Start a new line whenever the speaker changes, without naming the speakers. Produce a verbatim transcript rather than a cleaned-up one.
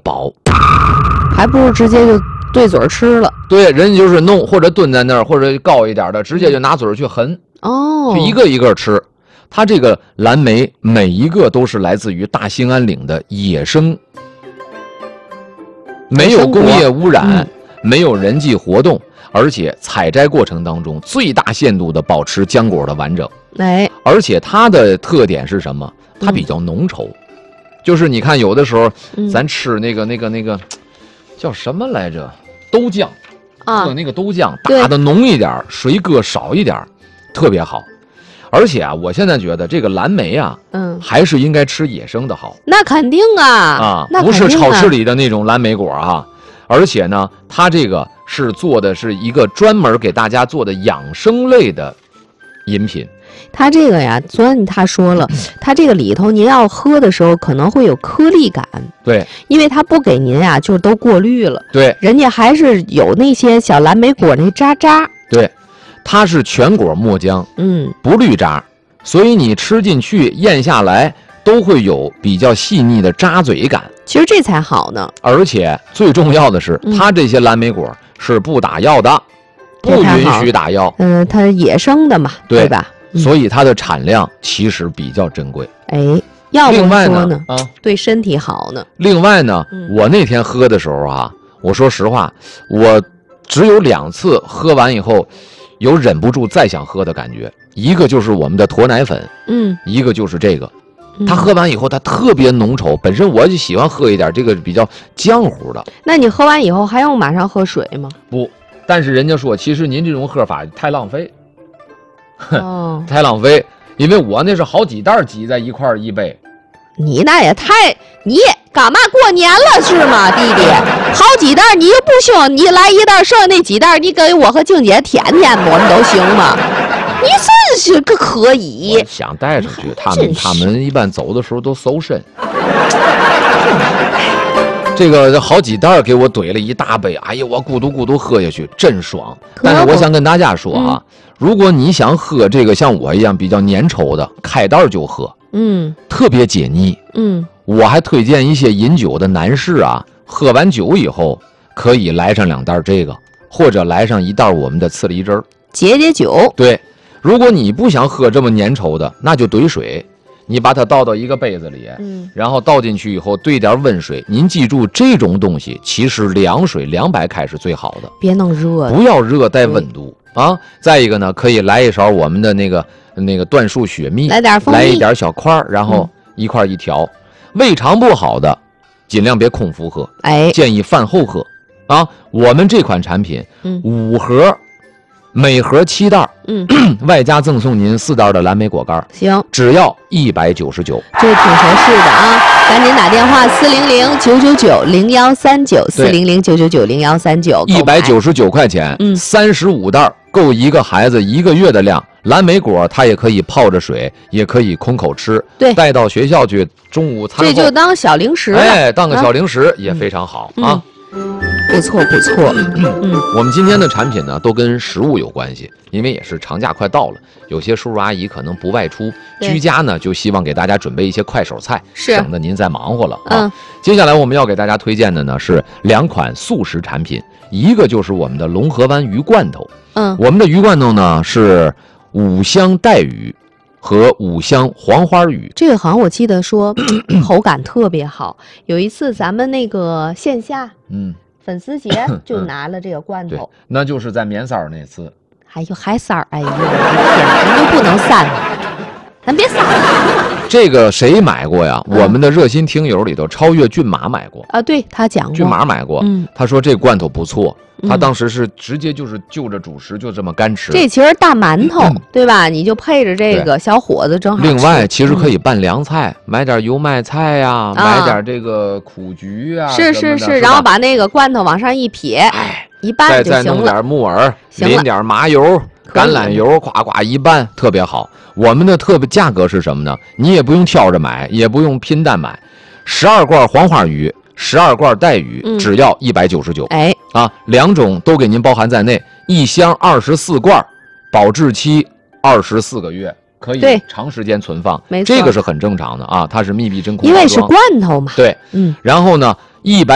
饱，
还不如直接就对嘴吃了。
对，人家就是弄或者蹲在那儿，或者高一点的，直接就拿嘴去含，
哦，
就一个一个吃。它这个蓝莓每一个都是来自于大兴安岭的野生，没有工业污染，嗯、没有人际活动，而且采摘过程当中最大限度的保持浆果的完整。
哎，
而且它的特点是什么？它比较浓稠，嗯、就是你看有的时候咱吃那个、嗯、那个那个叫什么来着？豆浆啊，那个豆浆打的浓一点，水搁少一点，特别好。而且啊，我现在觉得这个蓝莓啊，嗯，还是应该吃野生的好。
那肯定啊，
啊，
那
不是超市里的那种蓝莓果啊。而且呢，它这个是做的是一个专门给大家做的养生类的饮品。
它这个呀，昨天他说了，它这个里头您要喝的时候可能会有颗粒感，
对，
因为它不给您呀，就是都过滤了，
对，
人家还是有那些小蓝莓果那渣渣，
对。它是全果末浆，
嗯，
不滤渣，所以你吃进去咽下来都会有比较细腻的渣嘴感。
其实这才好呢。
而且最重要的是，嗯、它这些蓝莓果是不打药的，不允许打药。
嗯、呃，它是野生的嘛， 对, 对吧、
嗯？所以它的产量其实比较珍贵。
哎，要不说
呢，啊，
对身体好呢。
另外呢，嗯、我那天喝的时候啊，我说实话，我只有两次喝完以后。有忍不住再想喝的感觉，一个就是我们的驼奶粉，嗯，一个就是这个。它喝完以后，它特别浓稠，本身我就喜欢喝一点这个比较浆糊的。
那你喝完以后还用马上喝水吗？
不，但是人家说，其实您这种喝法太浪费，
哦，
太浪费，因为我那是好几袋挤在一块一杯。
你那也太，你干嘛过年了是吗，弟弟？好几袋你又不行，你来一袋，剩下那几袋你给我和静姐舔舔，我们都行吗？你真是个可以。
想带出去，他们他们一般走的时候都搜身。这个好几袋给我怼了一大杯，哎呀，我咕嘟咕嘟喝下去，真爽。但是我想跟大家说啊，嗯、如果你想喝这个像我一样比较粘稠的，开袋就喝。嗯，特别解腻。嗯，我还推荐一些饮酒的男士啊，喝完酒以后可以来上两袋这个，或者来上一袋我们的刺梨汁儿，
解解酒。
对，如果你不想喝这么粘稠的，那就兑水，你把它倒到一个杯子里，嗯，然后倒进去以后兑点温水。您记住，这种东西其实凉水、凉白开是最好的，
别弄热，
不要热带温度啊。再一个呢，可以来一勺我们的那个。那个椴树雪蜜，
来点蜂蜜，
来一点小块，然后一块一条。嗯、胃肠不好的，尽量别空腹喝，哎，建议饭后喝。啊，我们这款产品，嗯，五盒，每盒七袋，嗯，外加赠送您四袋的蓝莓果干，
行，
只要一百九十九，
这挺合适的啊！赶紧打电话四零零九九九零幺三九四零零九九九零幺三九，
一百九十九块钱，嗯，三十五袋够一个孩子一个月的量。蓝莓果它也可以泡着水，也可以空口吃，
对，
带到学校去，中午餐后
这就当小零食了，
哎，当个小零食、啊、也非常好、嗯、啊。
不错不错，
嗯，我们今天的产品呢都跟食物有关系，因为也是长假快到了，有些叔叔阿姨可能不外出，居家呢就希望给大家准备一些快手菜，省得您再忙活了啊。嗯、接下来我们要给大家推荐的呢是两款速食产品，一个就是我们的龙河湾鱼罐头，嗯，我们的鱼罐头呢是五香带鱼和五香黄花鱼，
这个好像我记得说口感特别好。有一次咱们那个线下，嗯，粉丝节就拿了这个罐头，
嗯、那就是在棉三儿那次。
还有还三儿，哎呦我的天，咱就不能散了，咱别散了。
这个谁买过呀？嗯、我们的热心听友里头，超越骏马买过
啊，对他讲过，
骏马买过，嗯，他说这罐头不错。他当时是直接就是就着主食就这么干吃，
这其实大馒头、嗯、对吧？你就配着这个小伙子正好。
另外，其实可以拌凉菜，嗯、买点油麦菜呀、啊，买点这个苦菊啊，
是是是，然后把那个罐头往上一撇，哎，一拌就行了。
再再弄点木耳，淋点麻油、橄榄油，呱呱一拌，特别好。我们的特别价格是什么呢？你也不用挑着买，也不用拼单买，十二罐黄花鱼。十二罐带鱼、嗯、只要一百九十九，哎啊，两种都给您包含在内，一箱二十四罐，保质期二十四个月，可以长时间存放，
没错，
这个是很正常的啊，它是密闭真空，
因为是罐头嘛，
对，嗯，然后呢，一百